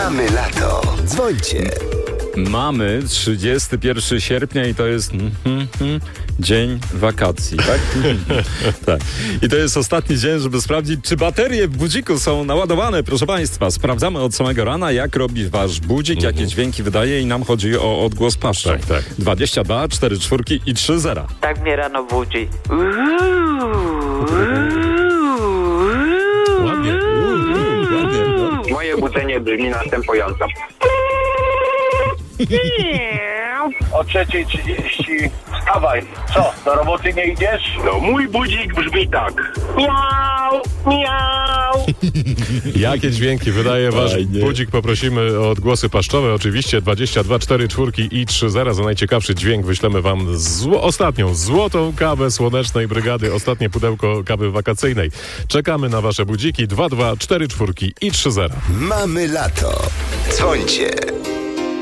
Mamy lato. Dzwońcie. Mamy 31 sierpnia i to jest dzień wakacji, tak? Tak. I to jest ostatni dzień, żeby sprawdzić, czy baterie w budziku są naładowane. Proszę Państwa, sprawdzamy od samego rana, jak robi Wasz budzik, jakie dźwięki wydaje i nam chodzi o odgłos paszczą. Tak. 22, 4 czwórki i 3 zera. Tak mnie rano budzi. Ładnie. Moje budzenie brzmi następująco. O 3:30 wstawaj. Co, do roboty nie idziesz? No, mój budzik brzmi tak. Miau, miau. Jakie dźwięki wydaje wasz Fajnie. budzik? Poprosimy o odgłosy paszczowe. Oczywiście 22, 4 czwórki i 3 zera. Za najciekawszy dźwięk wyślemy wam ostatnią złotą kawę Słonecznej Brygady. Ostatnie pudełko kawy wakacyjnej. Czekamy na wasze budziki. 22, 4 czwórki i 3 zera. Mamy lato. Dzwońcie.